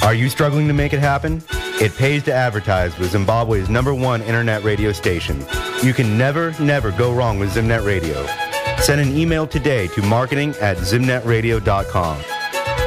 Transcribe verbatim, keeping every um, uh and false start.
Are you struggling to make it happen? It pays to advertise with Zimbabwe's number one internet radio station. You can never, never go wrong with Zimnet Radio. Send an email today to marketing at zimnet radio dot com.